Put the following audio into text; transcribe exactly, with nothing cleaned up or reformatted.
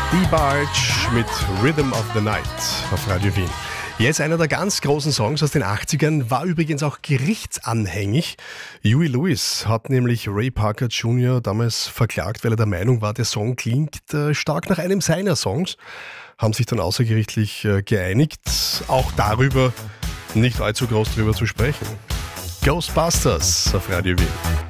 Die Barge mit Rhythm of the Night auf Radio Wien. Jetzt einer der ganz großen Songs aus den achtzigern, war übrigens auch gerichtsanhängig. Huey Lewis hat nämlich Ray Parker Junior damals verklagt, weil er der Meinung war, der Song klingt äh, stark nach einem seiner Songs. Haben sich dann außergerichtlich äh, geeinigt, auch darüber nicht allzu groß drüber zu sprechen. Ghostbusters auf Radio Wien.